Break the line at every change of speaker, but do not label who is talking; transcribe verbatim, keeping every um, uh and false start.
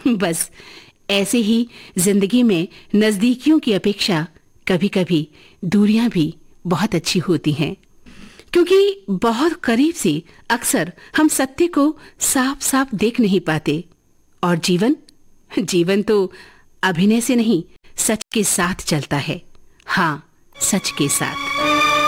बस ऐसे ही जिंदगी में नजदीकियों की अपेक्षा कभी-कभी दूरियां भी बहुत अच्छी होती हैं, क्योंकि बहुत करीब से अक्सर हम सत्य को साफ साफ देख नहीं पाते। और जीवन जीवन तो अभिनय से नहीं, सच के साथ चलता है। हाँ, सच के साथ।